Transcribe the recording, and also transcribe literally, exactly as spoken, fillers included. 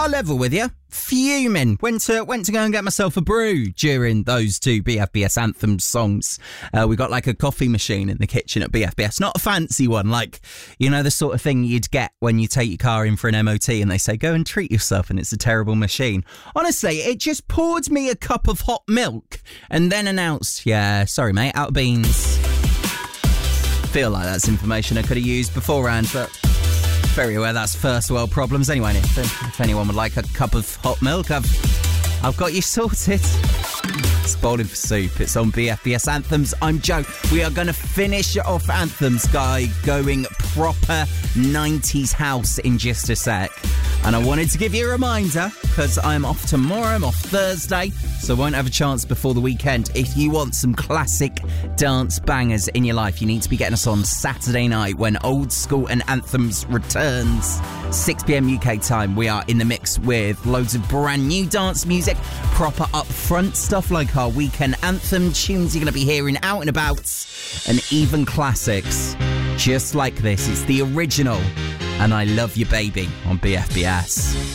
I'll level with you. Fuming. Went to went to go and get myself a brew during those two B F B S anthem songs. Uh, we got like a coffee machine in the kitchen at B F B S. Not a fancy one, like, you know, the sort of thing you'd get when you take your car in for an M O T and they say, go and treat yourself, and it's a terrible machine. Honestly, it just poured me a cup of hot milk and then announced, yeah, sorry mate, out of beans. Feel like that's information I could have used beforehand, but very aware that's first world problems. Anyway, if, if anyone would like a cup of hot milk, I've I've got you sorted. It's Bowling for Soup. It's on B F B S Anthems. I'm Joe. We are going to finish off Anthems, guy, going proper nineties house in just a sec. And I wanted to give you a reminder, because I'm off tomorrow, I'm off Thursday, so I won't have a chance before the weekend. If you want some classic dance bangers in your life, you need to be getting us on Saturday night when Old School and Anthems returns. six p.m. U K time, we are in the mix with loads of brand new dance music, proper upfront stuff like our weekend anthem tunes you're going to be hearing out and about, and even classics just like this. It's the original And I Love You Baby on B F B S.